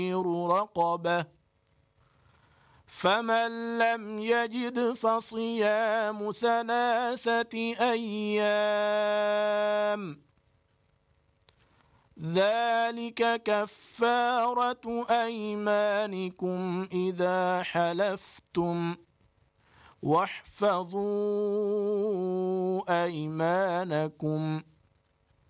رقبة فمن لم يجد فصيام 3 أيام ذلك كفارة أيمانكم إذا حلفتم واحفظوا أيمانكم